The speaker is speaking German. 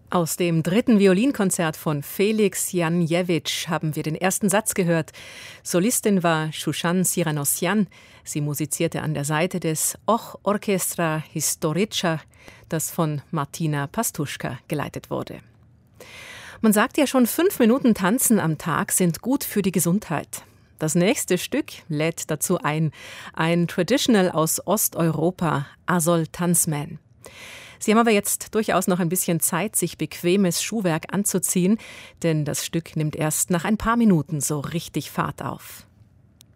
Aus dem 3. Violinkonzert von Felix Janjewitsch haben wir den ersten Satz gehört. Solistin war Shushan Siranosyan. Sie musizierte an der Seite des Och Orchestra Historica, das von Martina Pastuschka geleitet wurde. Man sagt ja schon, 5 Minuten Tanzen am Tag sind gut für die Gesundheit. Das nächste Stück lädt dazu ein Traditional aus Osteuropa, Azol Tanzman. Sie haben aber jetzt durchaus noch ein bisschen Zeit, sich bequemes Schuhwerk anzuziehen, denn das Stück nimmt erst nach ein paar Minuten so richtig Fahrt auf.